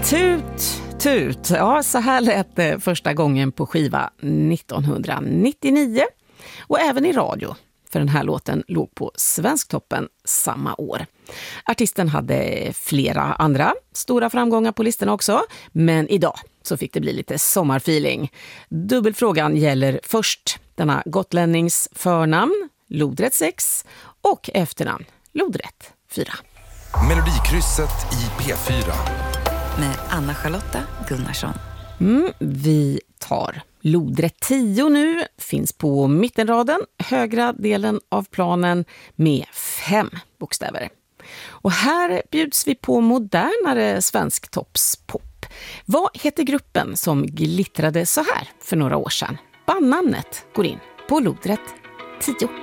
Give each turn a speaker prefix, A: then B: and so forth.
A: Tut, tut. Ja, så här lät det första gången på skiva 1999. Och även i radio, för den här låten låg på Svensktoppen samma år. Artisten hade flera andra stora framgångar på listorna också, men idag så fick det bli lite sommarfeeling. Dubbelfrågan gäller först denna gotlännings förnamn, lodrätt 6, och efternamn, lodrätt 4.
B: Melodikrysset i P4.
C: Med Anna-Charlotta Gunnarsson.
A: Vi tar lodrätt 10 nu, finns på mittenraden, högra delen av planen med 5 bokstäver. Och här bjuds vi på modernare svensktoppspop. Vad heter gruppen som glittrade så här för några år sedan? Bandnamnet går in på lodrätt 10.